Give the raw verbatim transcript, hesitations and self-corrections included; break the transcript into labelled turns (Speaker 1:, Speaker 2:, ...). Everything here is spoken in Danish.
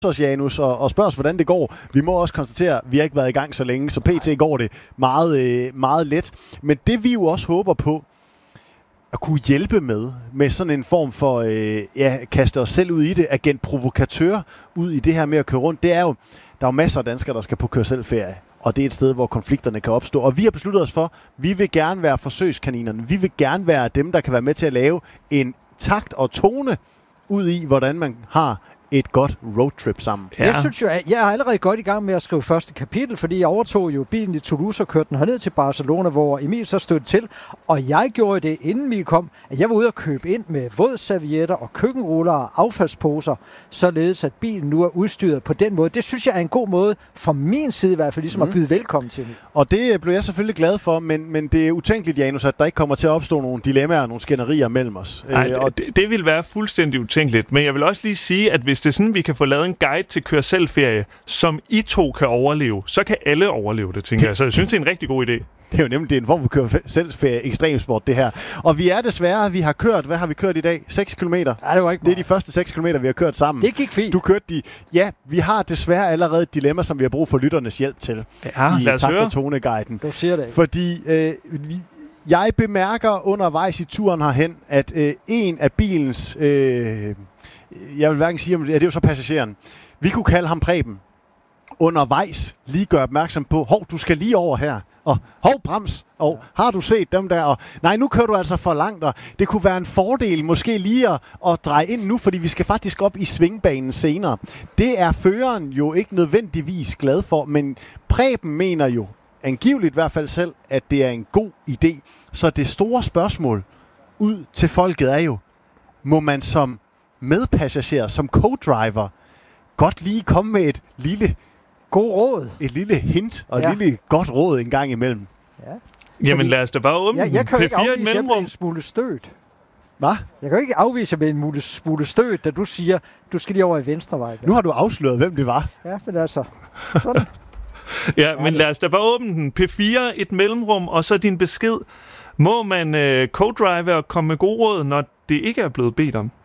Speaker 1: os, Janus, og, og spørger os, hvordan det går. Vi må også konstatere, at vi har ikke været i gang så længe, så pt. går det meget, øh, meget let. Men det vi jo også håber på, at kunne hjælpe med, med sådan en form for, øh, ja, kaste os selv ud i det, agent provokatør ud i det her med at køre rundt, det er jo, der er jo masser af danskere, der skal på køre selv ferie, og det er et sted, hvor konflikterne kan opstå. Og vi har besluttet os for, vi vil gerne være forsøgskaninerne. Vi vil gerne være dem, der kan være med til at lave en takt og tone ud i, hvordan man har et godt roadtrip sammen.
Speaker 2: Ja. Jeg synes jo, at jeg er allerede godt i gang med at skrive første kapitel, fordi jeg overtog jo bilen i Toulouse og kørte den herned til Barcelona, hvor Emil så stødte til. Og jeg gjorde det, inden Emil kom, at jeg var ude og købe ind med vådservietter og køkkenruller og affaldsposer, således at bilen nu er udstyret på den måde. Det synes jeg er en god måde, fra min side i hvert fald, ligesom mm. at byde velkommen til mig.
Speaker 1: Og det blev jeg selvfølgelig glad for, men, men det er utænkeligt, Janus, at der ikke kommer til at opstå nogle dilemmaer og nogle skænderier mellem os.
Speaker 3: Nej,
Speaker 1: øh, og
Speaker 3: det, det vil være fuldstændig utænkeligt, men jeg vil også lige sige, at hvis det er sådan, vi kan få lavet en guide til køre selv ferie, som I to kan overleve, så kan alle overleve det, tænker jeg. Så jeg synes, det er en rigtig god idé.
Speaker 1: Det er jo nemlig det er en form for køre selv ferie, ekstremsport, det her. Og vi er desværre, vi har kørt, hvad har vi kørt i dag? seks kilometer.
Speaker 2: Ja, det var ikke
Speaker 1: Det er de første seks kilometer, vi har kørt sammen.
Speaker 2: Det gik fint.
Speaker 1: Du kørte de. Ja, vi har desværre allerede et dilemma, som vi har brug for lytternes hjælp til.
Speaker 3: Ja,
Speaker 1: i Takt og Tone-guiden.
Speaker 2: Du siger det ikke.
Speaker 1: Fordi øh, jeg bemærker undervejs i turen herhen, at øh, en af bilens... Øh, jeg vil hverken sige, om det, ja, det er jo så passageren. Vi kunne kalde ham Preben. Undervejs lige gøre opmærksom på, hov, du skal lige over her. Og hov, brems. Og ja. Har du set dem der? Og nej, nu kører du altså for langt. Og det kunne være en fordel måske lige at, at dreje ind nu, fordi vi skal faktisk op i svingbanen senere. Det er føreren jo ikke nødvendigvis glad for, men Preben mener jo, angiveligt i hvert fald selv, at det er en god idé. Så det store spørgsmål ud til folket er jo, må man som medpassager, som co-driver, godt lige komme med et lille
Speaker 2: god råd,
Speaker 1: et lille hint og et ja. lille godt råd en gang imellem.
Speaker 2: Ja.
Speaker 3: Jamen lad os da bare åbne
Speaker 2: jeg, jeg kan
Speaker 3: P
Speaker 2: ikke
Speaker 3: fire
Speaker 2: afvise,
Speaker 3: i mellemrum.
Speaker 2: en smule stødt.
Speaker 1: Hvad?
Speaker 2: Jeg kan jo ikke afvise med en smule stødt, da du siger, du skal lige over i venstre vej.
Speaker 1: Nu har du afsløret, hvem det var.
Speaker 2: Ja, men altså, sådan.
Speaker 3: Ja, men lad os da bare åbne den. P fire, et mellemrum, og så din besked. Må man øh, co-drive og komme med gode råd, når det ikke er blevet bedt om?